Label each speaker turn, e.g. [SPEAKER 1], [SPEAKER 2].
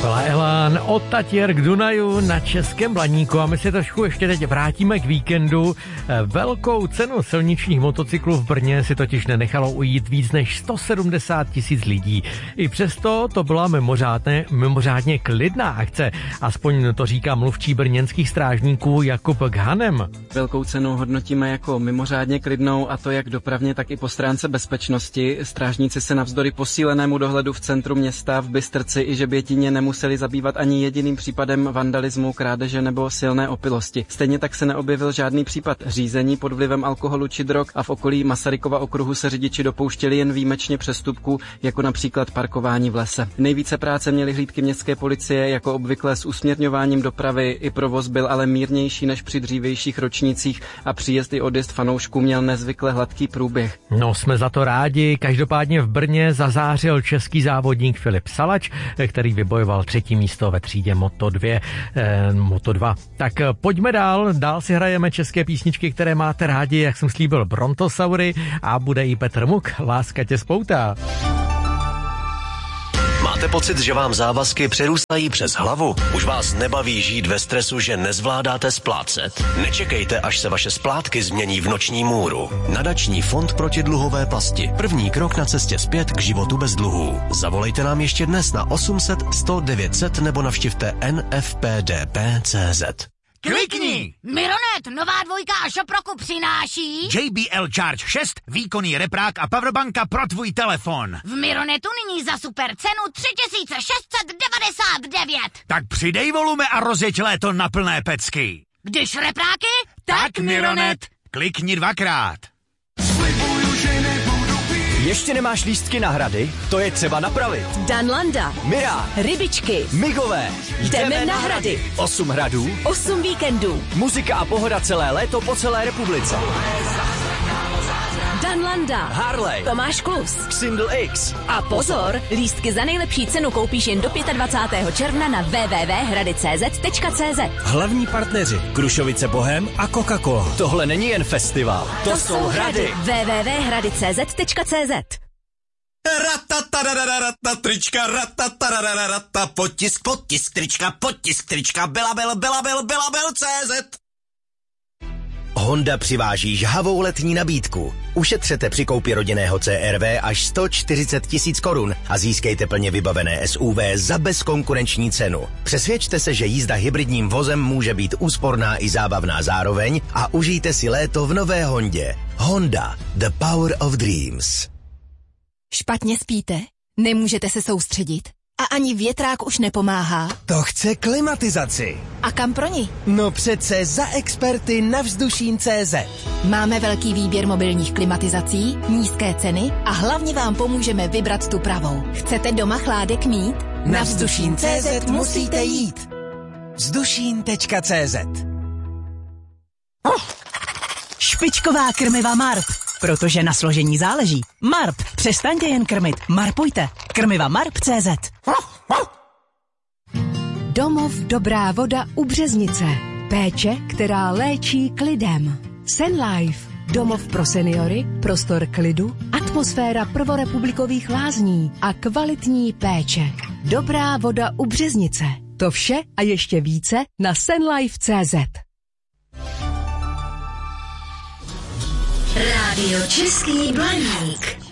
[SPEAKER 1] Kapela Elán od Tatěr k Dunaju na Českém Blaníku a my se trošku ještě teď vrátíme k víkendu. Velkou cenu silničních motocyklů v Brně si totiž nenechalo ujít víc než 170 000 lidí. I přesto to byla mimořádně klidná akce. Aspoň to říká mluvčí brněnských strážníků Jakub Ghanem.
[SPEAKER 2] Velkou cenu hodnotíme jako mimořádně klidnou, a to jak dopravně, tak i po stránce bezpečnosti. Strážníci se navzdory posílenému dohledu v centru města, v Bystrci i Žebětině nemuseli zabývat ani jediným případem vandalismu, krádeže nebo silné opilosti. Stejně tak se neobjevil žádný případ řízení pod vlivem alkoholu či drog a v okolí Masarykova okruhu se řidiči dopouštěli jen výjimečně přestupků, jako například parkování v lese. Nejvíce práce měly hlídky městské policie, jako obvykle s usměrňováním dopravy, i provoz byl ale mírnější než při dřívějších ročnících a příjezd i odjezd fanoušků měl nezvykle hladký průběh.
[SPEAKER 1] No, jsme za to rádi. Každopádně v Brně zazářil český závodník Filip Salač, který vybojoval 3. místo ve třídě Moto2. Tak pojďme dál. Dál si hrajeme české písničky, které máte rádi, jak jsem slíbil, Brontosaury, a bude i Petr Muk, Láska tě spoutá.
[SPEAKER 3] Máte pocit, že vám závazky přerůstají přes hlavu? Už vás nebaví žít ve stresu, že nezvládáte splácet? Nečekejte, až se vaše splátky změní v noční můru. Nadační fond proti dluhové pasti. První krok na cestě zpět k životu bez dluhů. Zavolejte nám ještě dnes na 800 100 900 nebo navštivte nfpdp.cz.
[SPEAKER 4] Klikni!
[SPEAKER 5] Mironet, nová dvojka a Shop roku přináší
[SPEAKER 4] JBL Charge 6, výkonný reprák a powerbanka pro tvůj telefon.
[SPEAKER 5] v Mironetu nyní za super cenu 3699.
[SPEAKER 4] Tak přidej volume a rozjeď léto na plné pecky.
[SPEAKER 5] Když repráky,
[SPEAKER 4] Tak Mironet. Klikni 2krát.
[SPEAKER 6] Ještě nemáš lístky na hrady? To je třeba napravit.
[SPEAKER 7] Danlanda,
[SPEAKER 6] Mira,
[SPEAKER 7] Rybičky,
[SPEAKER 6] Migové,
[SPEAKER 7] jdeme na hrady.
[SPEAKER 6] 8 hradů,
[SPEAKER 7] 8 víkendů.
[SPEAKER 6] muzika a pohoda celé léto po celé republice.
[SPEAKER 7] Danlanda,
[SPEAKER 6] Harley,
[SPEAKER 7] Tomáš Klus.
[SPEAKER 6] Single X.
[SPEAKER 7] A pozor, lístky za nejlepší cenu koupíš jen do 25. června na www.hradicz.cz.
[SPEAKER 8] Hlavní partneři Krušovice Bohem a Coca-Cola.
[SPEAKER 6] Tohle není jen festival, to jsou hrady.
[SPEAKER 7] www.hradicz.cz.
[SPEAKER 8] Ratatarararata, trička, ratatarararata, potisk, trička, belabel.cz.
[SPEAKER 3] Honda přiváží žhavou letní nabídku. Ušetřete při koupi rodinného CR-V až 140 000 korun a získejte plně vybavené SUV za bezkonkurenční cenu. Přesvědčte se, že jízda hybridním vozem může být úsporná i zábavná zároveň a užijte si léto v nové Hondě. Honda, the power of dreams.
[SPEAKER 7] Špatně spíte? Nemůžete se soustředit? A ani větrák už nepomáhá?
[SPEAKER 8] To chce klimatizaci.
[SPEAKER 7] A kam pro ní?
[SPEAKER 8] No přece za experty na Vzdušín.cz.
[SPEAKER 7] Máme velký výběr mobilních klimatizací, nízké ceny a hlavně vám pomůžeme vybrat tu pravou. Chcete doma chládek mít?
[SPEAKER 8] Na Vzdušín.cz musíte jít. Vzdušín.cz.
[SPEAKER 9] Špičková krmiva Marp. Protože na složení záleží. Marp, přestaňte jen krmit. Marpujte. Krmiva Marp.cz.
[SPEAKER 10] Domov Dobrá voda u Březnice. Péče, která léčí klidem. Senlife. Domov pro seniory, prostor klidu, atmosféra prvorepublikových lázní a kvalitní péče. Dobrá voda u Březnice. To vše a ještě více na senlife.cz.
[SPEAKER 5] Rádio Český Blaník.